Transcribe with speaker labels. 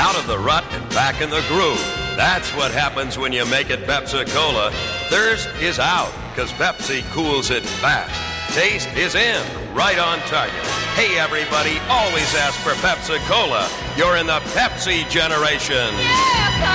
Speaker 1: out of the rut and back in the groove. That's what happens when you make it Pepsi-Cola. Thirst is out, because Pepsi cools it fast. Taste is in, right on target. Hey, everybody, always ask for Pepsi-Cola. You're in the Pepsi generation.
Speaker 2: Yeah!